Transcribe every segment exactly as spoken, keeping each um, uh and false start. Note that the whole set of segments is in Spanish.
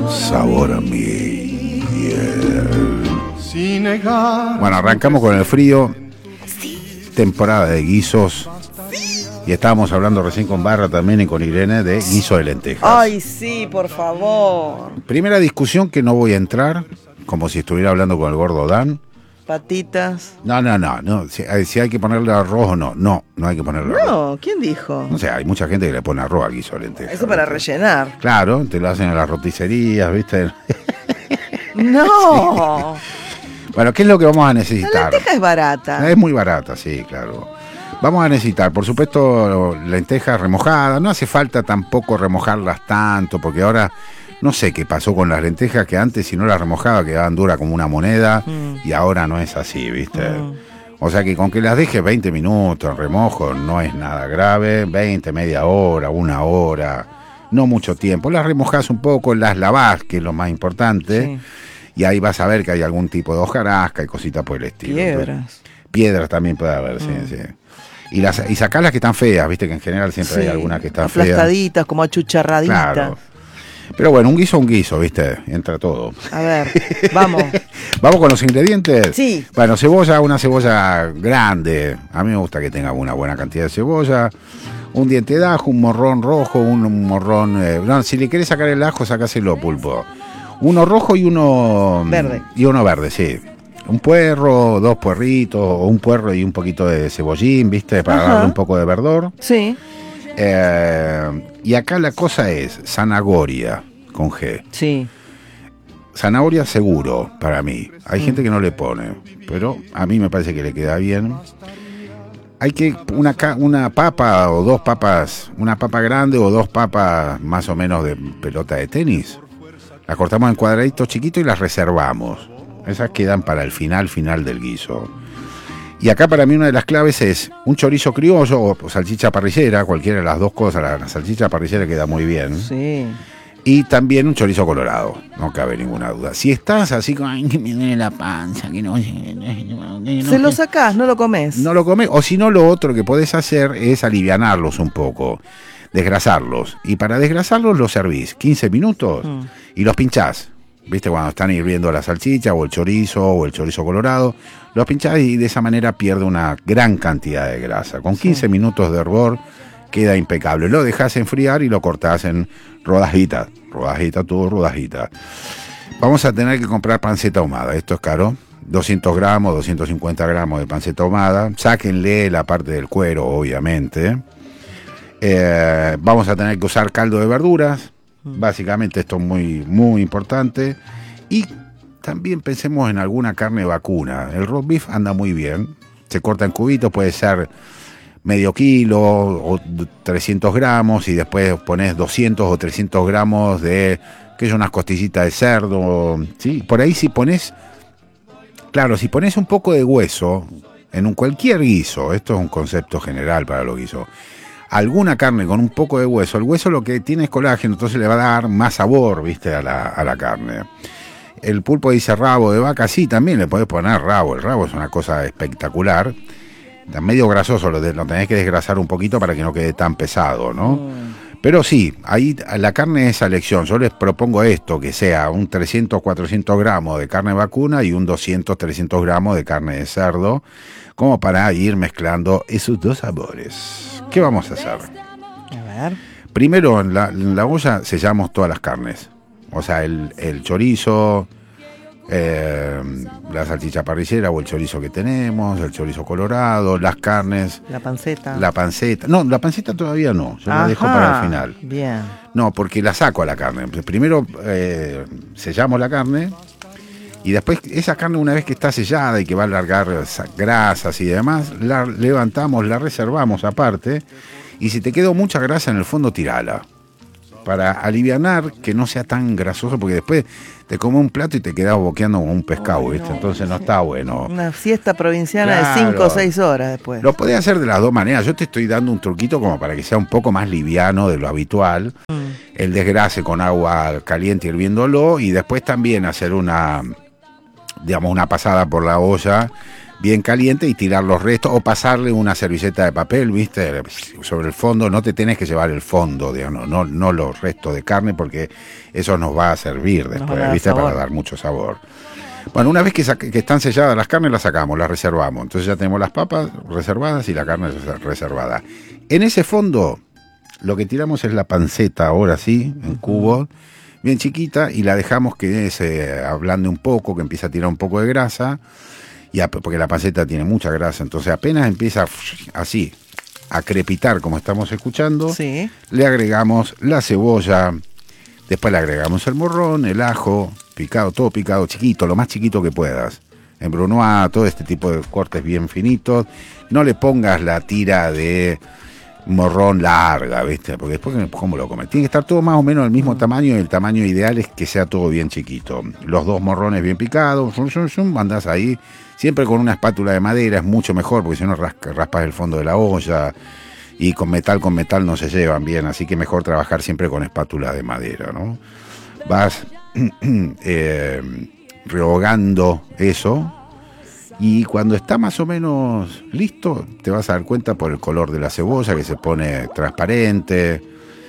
sabor a mi piel. Bueno, arrancamos con el frío. Temporada de guisos. Y estábamos hablando recién con Barra también y con Irene de guiso de lentejas. Ay, sí, por favor. Primera discusión que no voy a entrar, como si estuviera hablando con el gordo Dan. Patitas. No, no, no, no. Si, si hay que ponerle arroz o no. No, no hay que ponerle arroz. No, ¿quién dijo? No sé, hay mucha gente que le pone arroz al guiso de lentejas. Eso para rellenar. Claro, te lo hacen en las roticerías, ¿viste? No. Sí. Bueno, ¿qué es lo que vamos a necesitar? La lenteja es barata. Es muy barata, sí, claro. Vamos a necesitar, por supuesto, lentejas remojadas. No hace falta tampoco remojarlas tanto, porque ahora no sé qué pasó con las lentejas, que antes si no las remojaba quedaban duras como una moneda, mm. y ahora no es así, ¿viste? Mm. O sea que con que las dejes veinte minutos en remojo no es nada grave, veinte, media hora, una hora, no mucho tiempo. Las remojás un poco, las lavás, que es lo más importante, sí. Y ahí vas a ver que hay algún tipo de hojarasca y cositas por el estilo. Piedras. Piedras también puede haber, mm. sí, sí. Y, las, y sacás las que están feas, viste que en general siempre sí, hay algunas que están feas. Aplastaditas, como achucharraditas. Claro. Pero bueno, un guiso un guiso, viste, entra todo. A ver, vamos. ¿Vamos con los ingredientes? Sí. Bueno, cebolla, una cebolla grande. A mí me gusta que tenga una buena cantidad de cebolla. Un diente de ajo, un morrón rojo, un, un morrón... Eh, no, si le querés sacar el ajo, sacáselo, pulpo. Uno rojo y uno... Verde. Y uno verde, sí. Un puerro, dos puerritos, o un puerro y un poquito de cebollín, ¿viste? Para Ajá. darle un poco de verdor. Sí. Eh, y acá la cosa es zanahoria, con G. Sí. Zanahoria seguro, para mí. Hay mm. gente que no le pone, pero a mí me parece que le queda bien. Hay que una, una papa o dos papas, una papa grande o dos papas más o menos de pelota de tenis. Las cortamos en cuadraditos chiquitos y las reservamos. Esas quedan para el final, final del guiso. Y acá para mí una de las claves es un chorizo criollo o salchicha parrillera, cualquiera de las dos cosas. La, la salchicha parrillera queda muy bien. Sí. Y también un chorizo colorado, no cabe ninguna duda. Si estás así como, ay, que me duele la panza, que no... no Se lo sacás, no lo comes. No lo comes, o si no, lo otro que podés hacer es alivianarlos un poco, desgrasarlos. Y para desgrasarlos los servís quince minutos mm. y los pinchás. ¿Viste? Cuando están hirviendo la salchicha o el chorizo o el chorizo colorado, los pinchás y de esa manera pierde una gran cantidad de grasa. Con quince sí. minutos de hervor queda impecable. Lo dejás enfriar y lo cortás en rodajitas. Rodajitas, todo rodajitas. Vamos a tener que comprar panceta ahumada. Esto es caro. doscientos gramos, doscientos cincuenta gramos de panceta ahumada. Sáquenle la parte del cuero, obviamente. Eh, vamos a tener que usar caldo de verduras. Básicamente esto es muy, muy importante. Y también pensemos en alguna carne vacuna. El roast beef anda muy bien. Se corta en cubitos, puede ser medio kilo o trescientos gramos. Y después pones doscientos o trescientos gramos de, que es unas costillitas de cerdo. ¿Sí? Por ahí si pones, claro, si pones un poco de hueso en un cualquier guiso, esto es un concepto general para los guisos, alguna carne con un poco de hueso, el hueso lo que tiene es colágeno, entonces le va a dar más sabor, viste, a la, a la carne. El pulpo dice rabo de vaca, sí, también le podés poner rabo, el rabo es una cosa espectacular, está medio grasoso, lo, de, lo tenés que desgrasar un poquito para que no quede tan pesado, ¿no? Mm. Pero sí, ahí la carne es a elección, yo les propongo esto, que sea un trescientos, cuatrocientos gramos de carne vacuna y un doscientos, trescientos gramos de carne de cerdo, como para ir mezclando esos dos sabores. ¿Qué vamos a hacer? A ver. Primero, en la, en la olla sellamos todas las carnes. O sea, el, el chorizo, eh, la salchicha parrillera o el chorizo que tenemos, el chorizo colorado, las carnes. La panceta. La panceta. No, la panceta todavía no. Yo Ajá, la dejo para el final. Bien. No, porque la saco a la carne. Primero eh, sellamos la carne. Y después esa carne, una vez que está sellada y que va a largar grasas y demás, la levantamos, la reservamos aparte. Y si te quedó mucha grasa en el fondo, tirala. Para alivianar, que no sea tan grasoso, porque después te comes un plato y te quedas boqueando como un pescado, oh, ¿viste? No, Entonces no está bueno. Una siesta provinciana claro. de cinco o seis horas después. Lo podés hacer de las dos maneras. Yo te estoy dando un truquito como para que sea un poco más liviano de lo habitual. Mm. El desgrase con agua caliente hirviéndolo y después también hacer una... digamos, una pasada por la olla bien caliente y tirar los restos o pasarle una servilleta de papel, ¿viste? Sobre el fondo. No te tenés que llevar el fondo, digamos, no, no los restos de carne, porque eso nos va a servir después, ¿viste? Para dar mucho sabor. Bueno, una vez que, que están selladas las carnes, las sacamos, las reservamos. Entonces ya tenemos las papas reservadas y la carne reservada. En ese fondo, lo que tiramos es la panceta, ahora sí, en cubos, bien chiquita, y la dejamos que se ablande un poco, que empiece a tirar un poco de grasa, y a, porque la panceta tiene mucha grasa. Entonces apenas empieza así a crepitar, como estamos escuchando, sí. Le agregamos la cebolla, después le agregamos el morrón, el ajo, picado, todo picado chiquito, lo más chiquito que puedas. En brunoise, todo este tipo de cortes bien finitos. No le pongas la tira de morrón larga, ¿viste? Porque después, ¿cómo lo comes? Tiene que estar todo más o menos del mismo tamaño, y el tamaño ideal es que sea todo bien chiquito. Los dos morrones bien picados, mandás ahí, siempre con una espátula de madera, es mucho mejor, porque si no raspas el fondo de la olla, y con metal con metal no se llevan bien, así que mejor trabajar siempre con espátula de madera, ¿no? Vas eh, rehogando eso, y cuando está más o menos listo, te vas a dar cuenta por el color de la cebolla, que se pone transparente.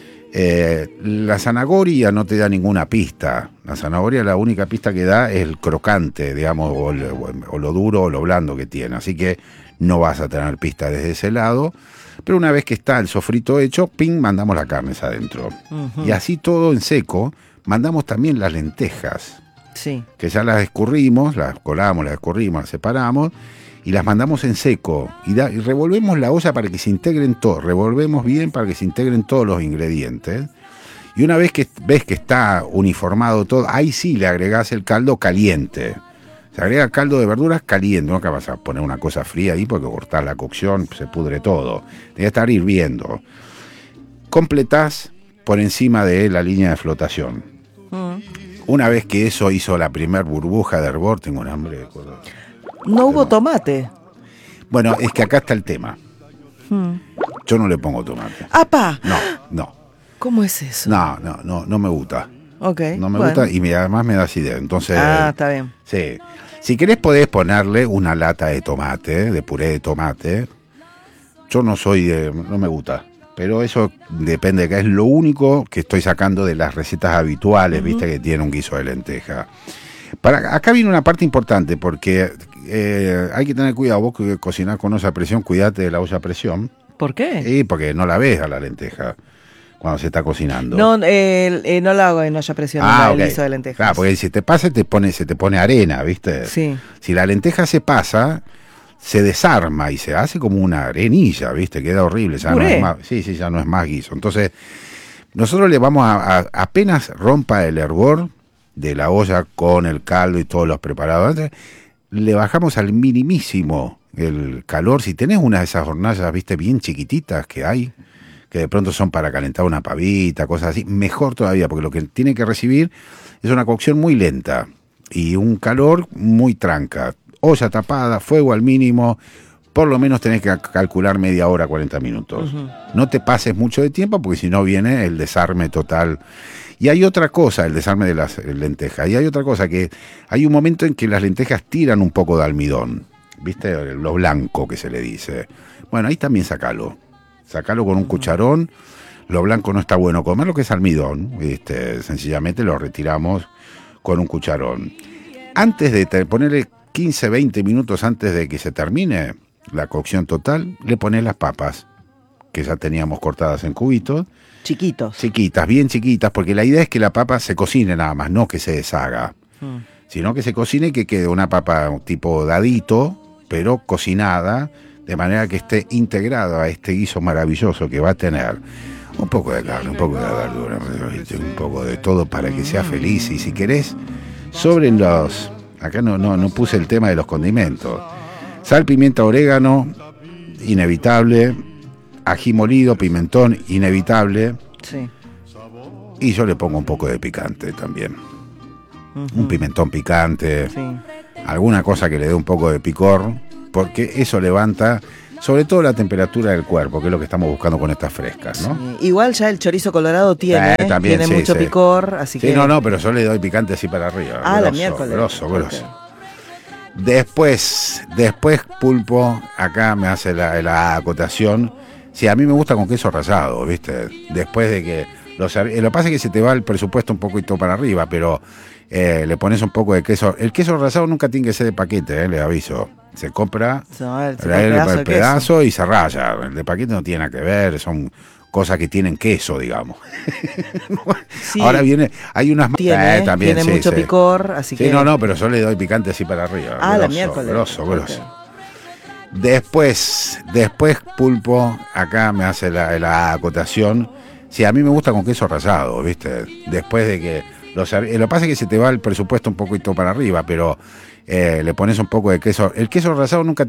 Eh, la zanahoria no te da ninguna pista. La zanahoria, la única pista que da es el crocante, digamos, o, el, o lo duro o lo blando que tiene. Así que no vas a tener pista desde ese lado. Pero una vez que está el sofrito hecho, ping, mandamos la carne adentro. Uh-huh. Y así todo en seco, mandamos también las lentejas. Sí. Que ya las escurrimos, las colamos, las escurrimos, las separamos y las mandamos en seco. Y, da, y revolvemos la olla para que se integren todos, revolvemos bien para que se integren todos los ingredientes. Y una vez que ves que está uniformado todo, ahí sí le agregás el caldo caliente. Se agrega caldo de verduras caliente, no que vas a poner una cosa fría ahí porque cortar la cocción, se pudre todo. Tiene que estar hirviendo. Completás por encima de la línea de flotación. Mm. Una vez que eso hizo la primer burbuja de hervor, tengo un hambre de acuerdo. No hubo tomate. Bueno, es que acá está el tema. Hmm. Yo no le pongo tomate. ¡Apa! No, no. ¿Cómo es eso? No, no, no, no me gusta. Ok. No me bueno. gusta y me, además me da acidez. Entonces. Ah, está bien. Sí. Si querés podés ponerle una lata de tomate, de puré de tomate. Yo no soy de, no me gusta. Pero eso depende, que es lo único que estoy sacando de las recetas habituales, uh-huh. Viste, que tiene un guiso de lenteja. Para, acá viene una parte importante, porque eh, hay que tener cuidado. Vos que cocinás con olla a presión, cuidate de la olla a presión. ¿Por qué? Sí, porque no la ves a la lenteja cuando se está cocinando. No, eh, eh, no la hago en olla a presión, ah, el okay. guiso de lentejas. Claro, porque si te pasa, te pone, se te pone arena, ¿viste? Sí. Si la lenteja se pasa, se desarma y se hace como una arenilla, ¿viste? Queda horrible, ya no es más, sí, sí, ya no es más guiso. Entonces, nosotros le vamos a, a apenas rompa el hervor de la olla con el caldo y todos los preparados, le bajamos al minimísimo el calor. Si tenés una de esas hornallas, ¿viste? Bien chiquititas que hay, que de pronto son para calentar una pavita, cosas así, mejor todavía, porque lo que tiene que recibir es una cocción muy lenta y un calor muy tranca. Olla tapada, fuego al mínimo, por lo menos tenés que calcular media hora, cuarenta minutos. Uh-huh. No te pases mucho de tiempo porque si no viene el desarme total. Y hay otra cosa, el desarme de las lentejas, y hay otra cosa, que hay un momento en que las lentejas tiran un poco de almidón, ¿viste? Lo blanco que se le dice. Bueno, ahí también sacalo. Sacalo con un uh-huh. cucharón. Lo blanco no está bueno comer, lo que es almidón. ¿Viste? Sencillamente lo retiramos con un cucharón. Antes de te- ponerle quince, veinte minutos antes de que se termine la cocción total, le pones las papas, que ya teníamos cortadas en cubitos. Chiquitos. Chiquitas, bien chiquitas, porque la idea es que la papa se cocine nada más, no que se deshaga. Mm. Sino que se cocine y que quede una papa tipo dadito, pero cocinada, de manera que esté integrada a este guiso maravilloso que va a tener un poco de carne, un poco de verdura, un poco de todo para que sea feliz. Y si querés, sobre los... Acá no, no, no puse el tema de los condimentos. Sal, pimienta, orégano, inevitable. Ají molido, pimentón, inevitable. Sí. Y yo le pongo un poco de picante también. Uh-huh. Un pimentón picante. Sí. Alguna cosa que le dé un poco de picor. Porque eso levanta, sobre todo la temperatura del cuerpo, que es lo que estamos buscando con estas frescas, ¿no? Sí. Igual ya el chorizo colorado tiene, eh, también, tiene sí, mucho sí. picor, así sí, que... no, no, pero yo le doy picante así para arriba. Ah, grosso, la miércoles. Grosso, grosso. Okay. Después, después pulpo, acá me hace la, la acotación. Sí, a mí me gusta con queso rallado, ¿viste? Después de que lo, serv- lo que pasa es que se te va el presupuesto un poquito para arriba, pero eh, le pones un poco de queso. El queso rallado nunca tiene que ser de paquete, eh, le aviso. Se compra No, el, el, el el pedazo de pedazo queso. y se raya. El de paquete no tiene nada que ver, son cosas que tienen queso, digamos. Sí, Ahora viene, hay unas tiene, eh, también, tiene sí, mucho sí. picor, así Sí, que... no, no, pero yo le doy picante así para arriba. Ah, la grosso, miércoles. grosso, Ok. grosso. Después, después pulpo, acá me hace la, la acotación. Sí, a mí me gusta con queso rallado, ¿viste? Después de que lo serv- lo que pasa es que se te va el presupuesto un poquito para arriba, pero eh, le pones un poco de queso. El queso rallado nunca